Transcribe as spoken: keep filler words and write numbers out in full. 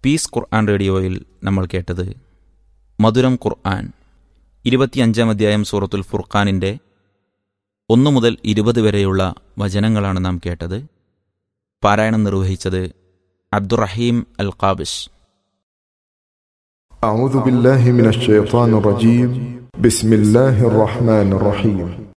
Piece ഖുർആൻ റേഡിയോയിൽ നമ്മൾ കേട്ടത് മധുരം ഖുർആൻ ഇരുപത്തിയഞ്ചാം അധ്യായം സൂറത്തുൽ ഫുർഖാനിൻ്റെ ഒന്നു മുതൽ ഇരുപത് വരെയുള്ള വചനങ്ങളാണ് നാം കേട്ടത്. പാരായണം നിർവഹിച്ചത് അബ്ദുറഹീം അൽ ഖാബിഷ്. أعوذ بالله من الشيطان الرجيم بسم الله الرحمن الرحيم